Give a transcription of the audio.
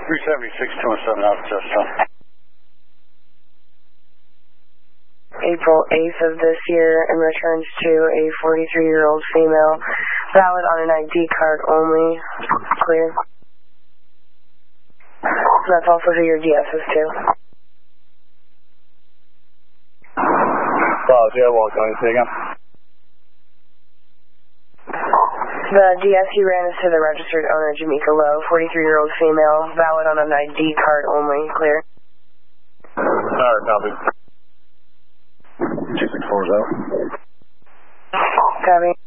376-217 out of Chestertown. April 8th of this year and returns to a 43-year-old female, valid on an ID card only, clear. That's also who your DS is to. Again. The DS you ran is to the registered owner, Jamaica Lowe, 43-year-old female, valid on an ID card only, clear. Alright, copy. 264 is out. Copy.